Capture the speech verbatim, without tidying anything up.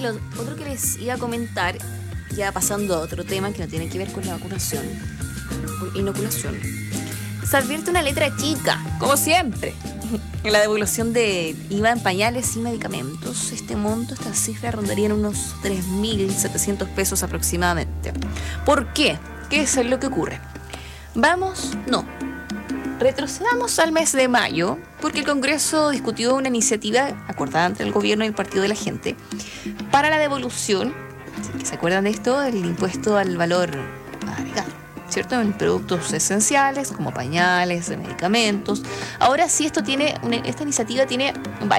lo otro que les iba a comentar, ya pasando a otro tema que no tiene que ver con la vacunación, con inoculación, se advierte una letra chica, como siempre, en la devolución de I V A en pañales y medicamentos. Este monto, esta cifra rondaría en unos tres mil setecientos pesos aproximadamente. ¿Por qué? ¿Qué es lo que ocurre? Vamos, no. Retrocedamos al mes de mayo, porque el Congreso discutió una iniciativa acordada entre el gobierno y el Partido de la Gente para la devolución, ¿se acuerdan de esto? El impuesto al valor agregado, ¿cierto? En productos esenciales como pañales, medicamentos. Ahora sí, esto tiene una, esta iniciativa tiene